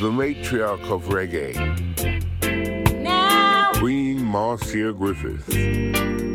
the matriarch of reggae, Now, Queen Marcia Griffith.